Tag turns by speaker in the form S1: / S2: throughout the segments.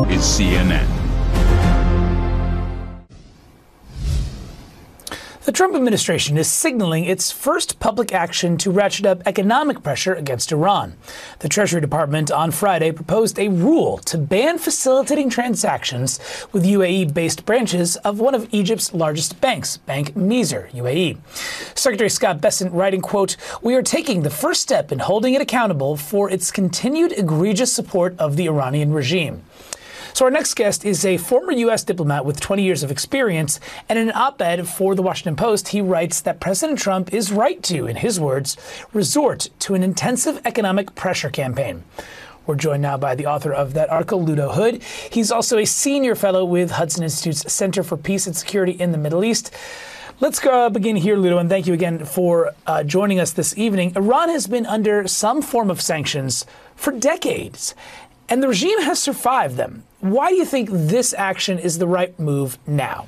S1: is CNN.
S2: The Trump administration is signaling its first public action to ratchet up economic pressure against Iran. The Treasury Department on Friday proposed a rule to ban facilitating transactions with UAE-based branches of one of Egypt's largest banks, Bank Meezer, UAE. Secretary Scott Bessent writing, quote, "We are taking the first step in holding it accountable for its continued egregious support of the Iranian regime." So our next guest is a former U.S. diplomat with 20 years of experience, and in an op-ed for The Washington Post, he writes that President Trump is right to, in his words, resort to an intensive economic pressure campaign. We're joined now by the author of that article, Ludo Hood. He's also a senior fellow with Hudson Institute's Center for Peace and Security in the Middle East. Let's begin here, Ludo, and thank you again for joining us this evening. Iran has been under some form of sanctions for decades, and the regime has survived them. Why do you think this action is the right move now?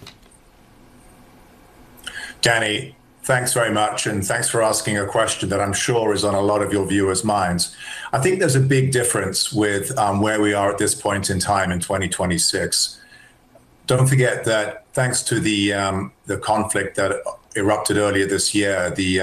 S3: Danny, thanks very much, and thanks for asking a question that I'm sure is on a lot of your viewers' minds. I think there's a big difference with where we are at this point in time in 2026. Don't forget that thanks to the conflict that erupted earlier this year, the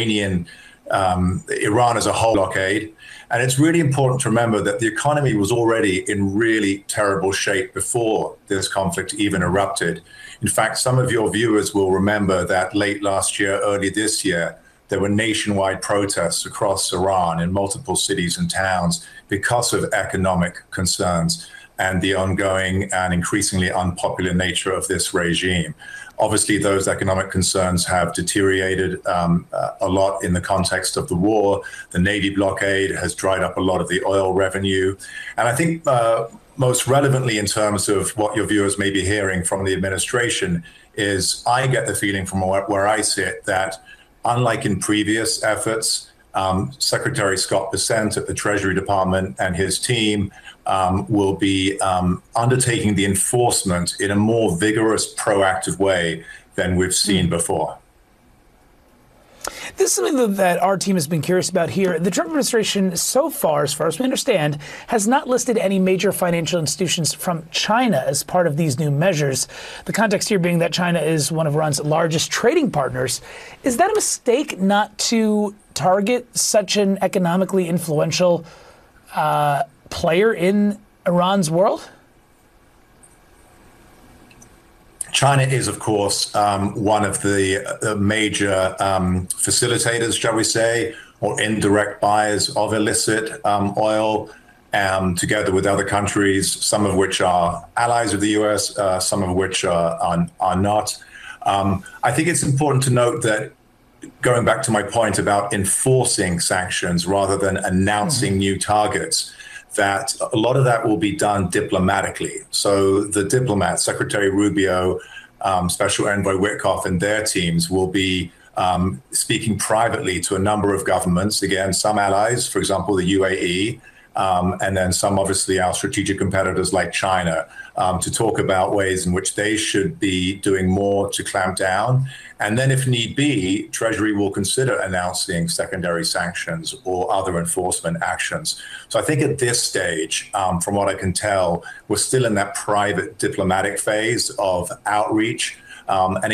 S3: Iran as a whole blockade. And it's really important to remember that the economy was already in really terrible shape before this conflict even erupted. In fact, some of your viewers will remember that late last year, early this year, there were nationwide protests across Iran in multiple cities and towns because of economic concerns and the ongoing and increasingly unpopular nature of this regime. Obviously, those economic concerns have deteriorated a lot in the context of the war. The Navy blockade has dried up a lot of the oil revenue. And I think most relevantly in terms of what your viewers may be hearing from the administration is I get the feeling from where I sit that unlike in previous efforts, Secretary Scott Bessent at the Treasury Department and his team will be undertaking the enforcement in a more vigorous, proactive way than we've seen before.
S2: This is something that our team has been curious about here. The Trump administration so far as we understand, has not listed any major financial institutions from China as part of these new measures. The context here being that China is one of Iran's largest trading partners. Is that a mistake not to target such an economically influential player in Iran's world?
S3: China is, of course, one of the major facilitators, shall we say, or indirect buyers of illicit oil, together with other countries, some of which are allies of the U.S., some of which are not. I think it's important to note that, going back to my point about enforcing sanctions rather than announcing new targets, that a lot of that will be done diplomatically. So the diplomats, Secretary Rubio, Special Envoy Witkoff and their teams will be speaking privately to a number of governments, again, some allies, for example, the UAE, and then some, obviously, our strategic competitors like China, to talk about ways in which they should be doing more to clamp down. And then, if need be, Treasury will consider announcing secondary sanctions or other enforcement actions. So I think at this stage, from what I can tell, we're still in that private diplomatic phase of outreach. And